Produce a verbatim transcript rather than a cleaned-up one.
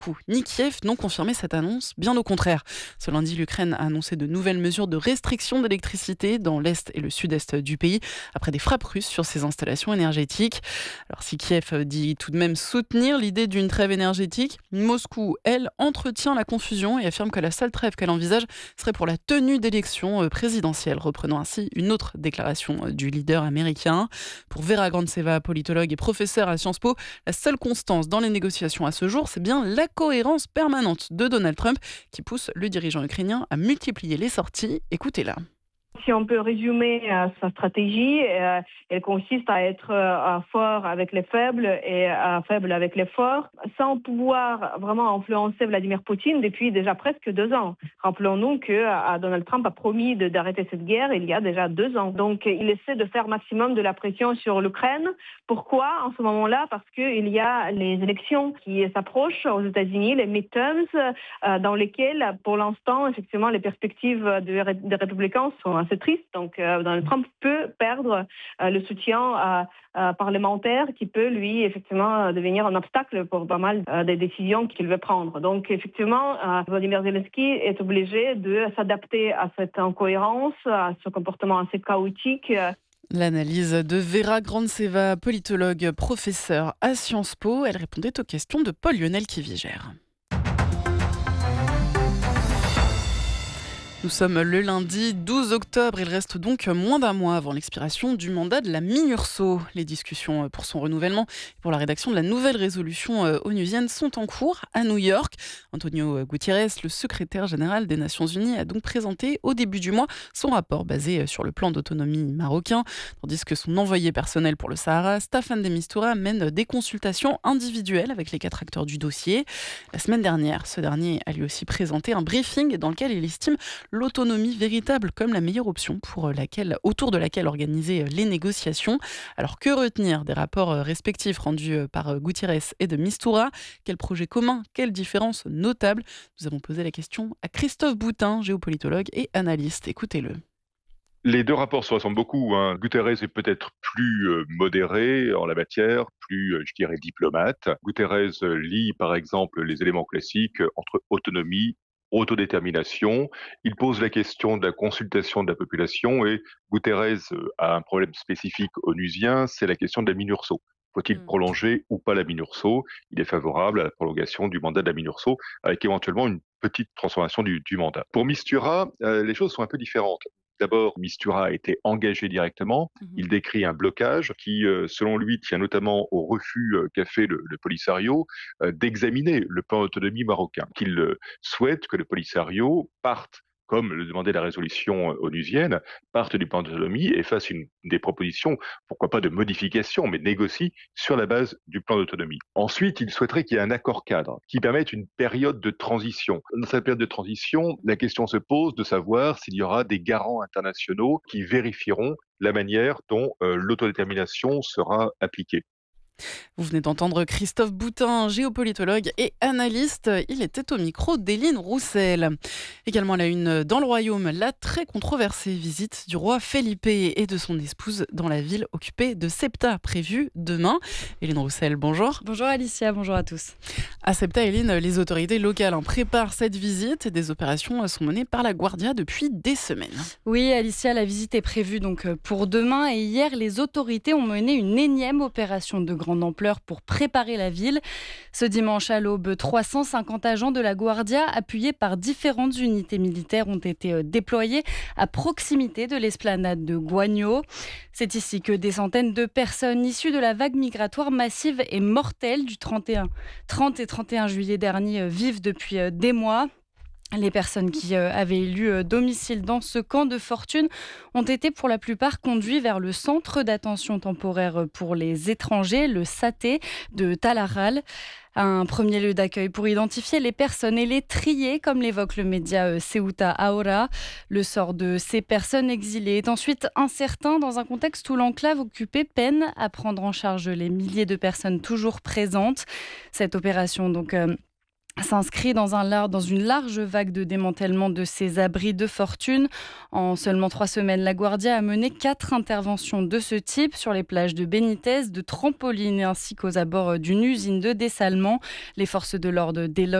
Moscou ni Kiev n'ont confirmé cette annonce, bien au contraire. Ce lundi, l'Ukraine a annoncé de nouvelles mesures de restriction d'électricité dans l'est et le sud-est du pays, après des frappes russes sur ses installations énergétiques. Alors si Kiev dit tout de même soutenir l'idée d'une trêve énergétique, Moscou, elle, entretient la confusion et affirme que la seule trêve qu'elle envisage serait pour la tenue d'élections présidentielles, reprenant ainsi une autre déclaration du leader américain. Pour Vera Grantseva, politologue et professeure à Sciences Po, la seule constance dans les négociations à ce jour, c'est bien la cohérence permanente de Donald Trump qui pousse le dirigeant ukrainien à multiplier les sorties. Écoutez-la. Si on peut résumer euh, sa stratégie, euh, elle consiste à être euh, fort avec les faibles et euh, faible avec les forts, sans pouvoir vraiment influencer Vladimir Poutine depuis déjà presque deux ans. Rappelons-nous que euh, Donald Trump a promis de, d'arrêter cette guerre il y a déjà deux ans. Donc il essaie de faire maximum de la pression sur l'Ukraine. Pourquoi en ce moment-là? Parce qu'il y a les élections qui s'approchent aux États-Unis, les midterms, euh, dans lesquelles, pour l'instant, effectivement, les perspectives des de républicains sont assez triste. Donc, euh, Donald Trump peut perdre euh, le soutien euh, euh, parlementaire qui peut, lui, effectivement, devenir un obstacle pour pas mal euh, des décisions qu'il veut prendre. Donc, effectivement, euh, Vladimir Zelensky est obligé de s'adapter à cette incohérence, à ce comportement assez chaotique. L'analyse de Vera Grantseva, politologue, professeure à Sciences Po. Elle répondait aux questions de Paul-Lionel Kivigère. Nous sommes le lundi douze octobre, il reste donc moins d'un mois avant l'expiration du mandat de la MINURSO. Les discussions pour son renouvellement et pour la rédaction de la nouvelle résolution onusienne sont en cours à New York. Antonio Guterres, le secrétaire général des Nations Unies, a donc présenté au début du mois son rapport basé sur le plan d'autonomie marocain, tandis que son envoyé personnel pour le Sahara, Staffan de Mistura, mène des consultations individuelles avec les quatre acteurs du dossier. La semaine dernière, ce dernier a lui aussi présenté un briefing dans lequel il estime l'autonomie véritable comme la meilleure option pour laquelle, autour de laquelle organiser les négociations. Alors que retenir des rapports respectifs rendus par Guterres et de Mistura? Quel projet commun? Quelles différences notables? Nous avons posé la question à Christophe Boutin, géopolitologue et analyste. Écoutez-le. Les deux rapports se ressemblent beaucoup. Hein. Guterres est peut-être plus euh, modéré en la matière, plus, euh, je dirais, diplomate. Guterres euh, lit, par exemple, les éléments classiques entre autonomie, autodétermination. Il pose la question de la consultation de la population et Guterres a un problème spécifique onusien, c'est la question de la MINURSO. Faut-il Mm. prolonger ou pas la MINURSO? Il est favorable à la prolongation du mandat de la MINURSO avec éventuellement une petite transformation du, du mandat. Pour Mistura, euh, les choses sont un peu différentes. D'abord, Mistura a été engagé directement. Mm-hmm. Il décrit un blocage qui, euh, selon lui, tient notamment au refus euh, qu'a fait le, le Polisario euh, d'examiner le plan d'autonomie marocain. Qu'il euh, souhaite que le Polisario parte, comme le demandait la résolution onusienne, parte du plan d'autonomie et fasse une, des propositions, pourquoi pas de modification, mais négocie sur la base du plan d'autonomie. Ensuite, il souhaiterait qu'il y ait un accord cadre qui permette une période de transition. Dans cette période de transition, la question se pose de savoir s'il y aura des garants internationaux qui vérifieront la manière dont euh, l'autodétermination sera appliquée. Vous venez d'entendre Christophe Boutin, géopolitologue et analyste. Il était au micro d'Éline Roussel. Également à la une dans le Royaume, la très controversée visite du roi Felipe et de son épouse dans la ville occupée de Ceuta, prévue demain. Éline Roussel, bonjour. Bonjour Alicia, bonjour à tous. À Ceuta, Éline, les autorités locales hein, préparent cette visite. Des opérations sont menées par la Guardia depuis des semaines. Oui Alicia, la visite est prévue donc pour demain et hier, les autorités ont mené une énième opération de grande ampleur pour préparer la ville. Ce dimanche à l'aube, trois cent cinquante agents de la Guardia, appuyés par différentes unités militaires, ont été déployés à proximité de l'esplanade de Guagno. C'est ici que des centaines de personnes issues de la vague migratoire massive et mortelle du trente et un, trente et trente et un juillet dernier vivent depuis des mois. Les personnes qui avaient élu domicile dans ce camp de fortune ont été pour la plupart conduites vers le centre d'attention temporaire pour les étrangers, le S A T de Talaral. Un premier lieu d'accueil pour identifier les personnes et les trier, comme l'évoque le média Ceuta Ahora. Le sort de ces personnes exilées est ensuite incertain dans un contexte où l'enclave occupée peine à prendre en charge les milliers de personnes toujours présentes. Cette opération, donc... Euh s'inscrit dans, un lar- dans une large vague de démantèlement de ces abris de fortune. En seulement trois semaines, la Guardia a mené quatre interventions de ce type sur les plages de Benitez, de Trampoline ainsi qu'aux abords d'une usine de dessalement. Les forces de l'ordre déloge